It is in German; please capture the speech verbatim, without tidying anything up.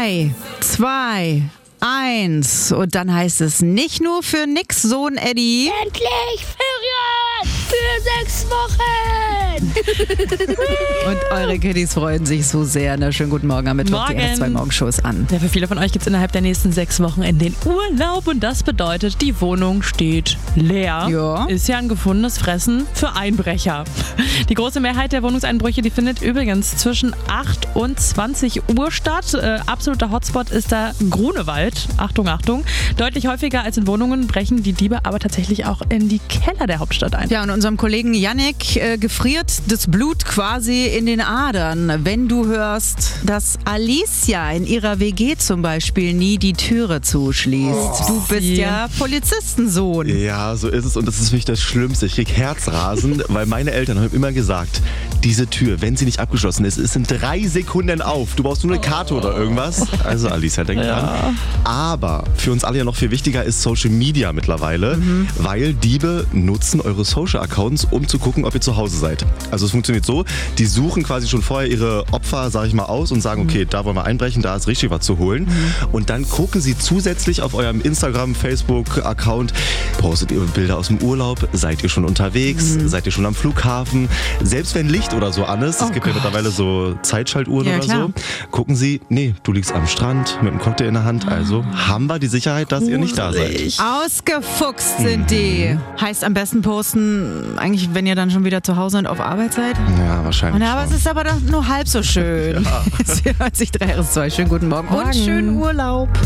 drei, zwei, eins. Und dann heißt es nicht nur für nix, Sohn Eddie. Endlich Ferien für sechs Wochen. Und eure Kiddies freuen sich so sehr. Na, schönen guten Morgen am Mittwoch. Die Morgen. R zwei Morgenshows an. Ja, für viele von euch gibt es innerhalb der nächsten sechs Wochen in den Urlaub und das bedeutet, die Wohnung steht leer. Ja. Ist ja ein gefundenes Fressen für Einbrecher. Die große Mehrheit der Wohnungseinbrüche, die findet übrigens zwischen acht und zwanzig Uhr statt. Äh, absoluter Hotspot ist da Grunewald. Achtung, Achtung. Deutlich häufiger als in Wohnungen brechen die Diebe aber tatsächlich auch in die Keller der Hauptstadt ein. Ja, und unserem Kollegen Yannick äh, gefriert das Blut quasi in den Adern, wenn du hörst, dass Alicia in ihrer W G zum Beispiel nie die Türe zuschließt. Oh, du bist sie. ja Polizistensohn. Ja, so ist es und das ist wirklich das Schlimmste. Ich krieg Herzrasen, weil meine Eltern haben immer gesagt, diese Tür, wenn sie nicht abgeschlossen ist, ist in drei Sekunden auf. Du brauchst nur eine Karte oder irgendwas. Also Alicia, denk Ja. dran. Aber für uns alle ja noch viel wichtiger ist Social Media mittlerweile, mhm. weil Diebe nutzen eure Social Accounts, um zu gucken, ob ihr zu Hause seid. Also es funktioniert so, die suchen quasi schon vorher ihre Opfer, sag ich mal, aus und sagen, okay, da wollen wir einbrechen, da ist richtig was zu holen. Mhm. Und dann gucken sie zusätzlich auf eurem Instagram, Facebook-Account, postet ihr Bilder aus dem Urlaub, seid ihr schon unterwegs, mhm. seid ihr schon am Flughafen, selbst wenn Licht oder so an ist, es Oh gibt Gott. ja mittlerweile so Zeitschaltuhren Ja, oder klar. so, gucken sie, nee, du liegst am Strand mit einem Cocktail in der Hand, also haben wir die Sicherheit, dass ihr nicht da seid. Ausgefuchst sind die. Heißt am besten posten, eigentlich, wenn ihr dann schon wieder zu Hause und auf Arbeit seid. Ja, wahrscheinlich. Und aber schon. es ist aber doch nur halb so schön. Es hört sich drei R S zwei. Schönen guten Morgen und Morgen. schönen Urlaub.